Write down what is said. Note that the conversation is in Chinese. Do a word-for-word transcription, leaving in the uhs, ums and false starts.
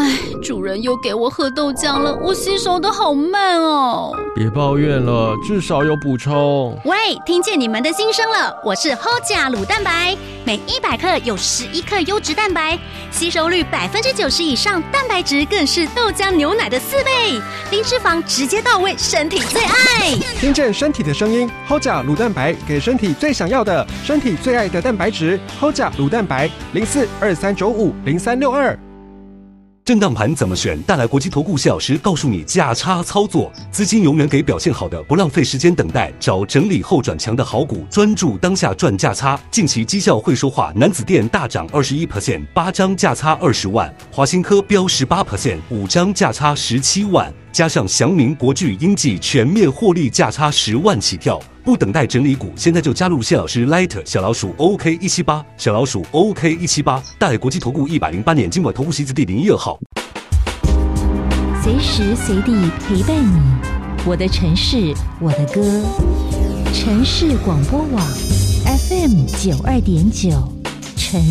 唉，主人又给我喝豆浆了，我吸收的好慢哦。 别抱怨了，至少有补充。 喂，听见你们的心声了，我是 H O J A 乳蛋白，每一百克有十一克优质蛋白，吸收率百分之九十以上，蛋白质更是豆浆牛奶的四倍，零脂肪直接到位，身体最爱。 听见身体的声音 ，H O J A 乳蛋白给身体最想要的，身体最爱的蛋白质 ，H O J A 乳蛋白零四二三九五零三六二。 震荡盘怎么选？带来国际投顾谢老师告诉你价差操作，资金永远给表现好的，不浪费时间等待，找整理后转强的好股，专注当下赚价差。近期绩效会说话，南子电大涨 百分之二十一， 八张价差二十万，华新科飙 百分之十八， 五张价差十七万，加上祥明、国巨、英记全面获利价差十万起跳。不等待整理股，现在就加入谢老师 Light 小老鼠 O K 一七八， 小老鼠 O K 一七八，大海国际投顾一百零八年金管投顾习字第零一二号。 随时随地陪伴你，我的城市，我的歌。城市广播网 F M 九二点九。